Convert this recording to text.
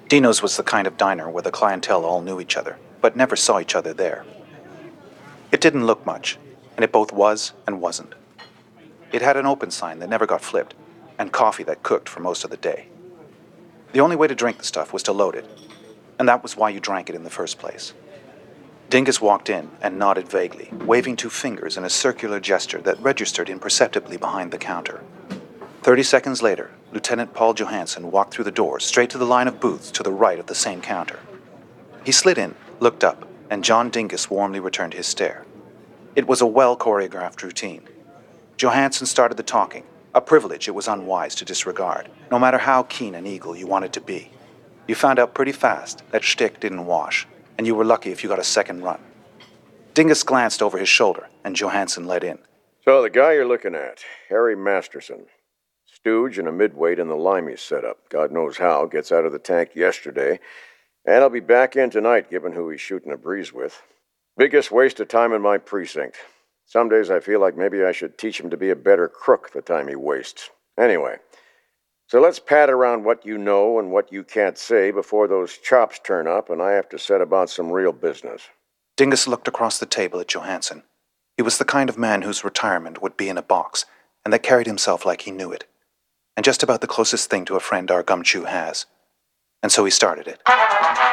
Dino's was the kind of diner where the clientele all knew each other, but never saw each other there. It didn't look much, and it both was and wasn't. It had an open sign that never got flipped, and coffee that cooked for most of the day. The only way to drink the stuff was to load it, and that was why you drank it in the first place. Dingus walked in and nodded vaguely, waving 2 fingers in a circular gesture that registered imperceptibly behind the counter. 30 seconds later, Lieutenant Paul Johansson walked through the door straight to the line of booths to the right of the same counter. He slid in, looked up, and John Dingus warmly returned his stare. It was a well-choreographed routine. Johansson started the talking, a privilege it was unwise to disregard, no matter how keen an eagle you wanted to be. You found out pretty fast that shtick didn't wash, and you were lucky if you got a second run. Dingus glanced over his shoulder, and Johansson led in. So the guy you're looking at, Harry Masterson. Stooge and a midweight in the Limey setup. God knows how, gets out of the tank yesterday. And I'll be back in tonight, given who he's shooting a breeze with. Biggest waste of time in my precinct. Some days I feel like maybe I should teach him to be a better crook the time he wastes. Anyway, so let's pat around what you know and what you can't say before those chops turn up and I have to set about some real business. Dingus looked across the table at Johansson. He was the kind of man whose retirement would be in a box, and that carried himself like he knew it. And just about the closest thing to a friend our gumshoe has. And so he started it.